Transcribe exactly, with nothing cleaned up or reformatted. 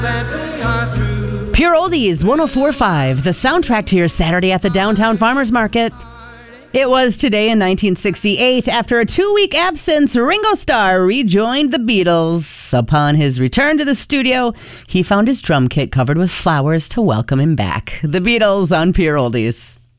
Pure Oldies one oh four point five, the soundtrack to your Saturday at the Downtown Farmers Market. It was today in nineteen sixty-eight. After a two-week absence, Ringo Starr rejoined the Beatles. Upon his return to the studio, he found his drum kit covered with flowers to welcome him back. The Beatles on Pure Oldies.